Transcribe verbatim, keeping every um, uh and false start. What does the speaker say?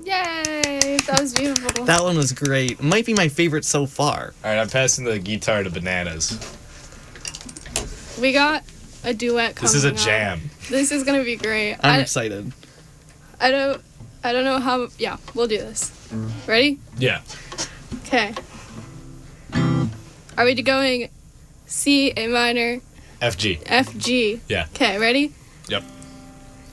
Yay! That was beautiful. That one was great. Might be my favorite so far. All right, I'm passing the guitar to Bananas. We got a duet coming This is a up. jam. This is gonna be great. I'm I, excited. I don't. I don't know how. Yeah, we'll do this. Ready? Yeah. Okay. Are we going C, A minor, F G. F, G? Yeah. Okay, ready? Yep.